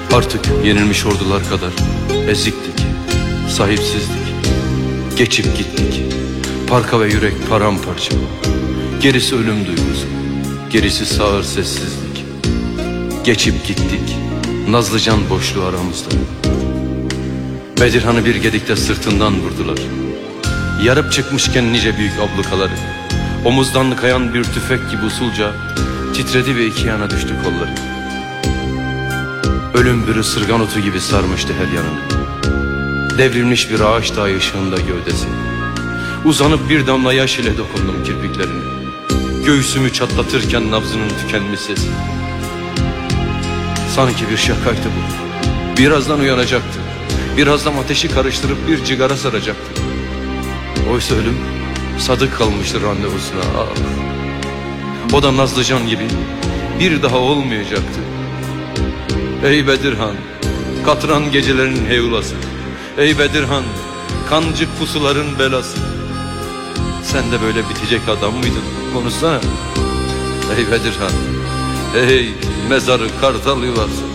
Artık yenilmiş ordular kadar eziktik, sahipsizdik. Geçip gittik, parka ve yürek paramparça. Gerisi ölüm duygusu, gerisi sağır sessizlik. Geçip gittik, nazlıcan boşluğu aramızda. Bedirhan'ı bir gedikte sırtından vurdular. Yarıp çıkmışken nice büyük ablukaları, omuzdan kayan bir tüfek gibi usulca titredi ve iki yana düştü kolları. Ölüm bir ısırgan otu gibi sarmıştı her yanını. Devrilmiş bir ağaç dağı ışığında gövdesi. Uzanıp bir damla yaş ile dokundum kirpiklerini. Göğsümü çatlatırken nabzının tükenmiş sesi. Sanki bir şakaydı bu. Birazdan uyanacaktı. Birazdan ateşi karıştırıp bir cigara saracaktı. Oysa ölüm sadık kalmıştı randevusuna. Ah. O da Nazlıcan gibi bir daha olmayacaktı. Ey Bedirhan, katran gecelerin heyulası. Ey Bedirhan, kancık pusuların belası. Sen de böyle bitecek adam mıydın? Konuşsana. Ey Bedirhan, ey mezarı kartal yuvası.